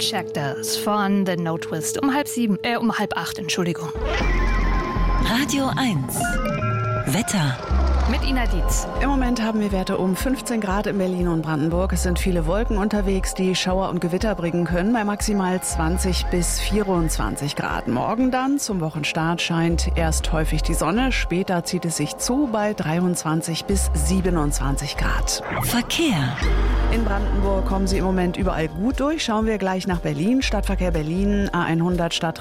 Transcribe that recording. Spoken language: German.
Check das von The No Twist um 6:30, Entschuldigung. Radio 1 Wetter. Mit Ina Dietz. Im Moment haben wir Werte um 15 Grad in Berlin und Brandenburg. Es sind viele Wolken unterwegs, die Schauer und Gewitter bringen können, bei maximal 20 bis 24 Grad. Morgen dann zum Wochenstart scheint erst häufig die Sonne, später zieht es sich zu bei 23 bis 27 Grad. Verkehr. In Brandenburg kommen Sie im Moment überall gut durch. Schauen wir gleich nach Berlin. Stadtverkehr Berlin, A100 Stadt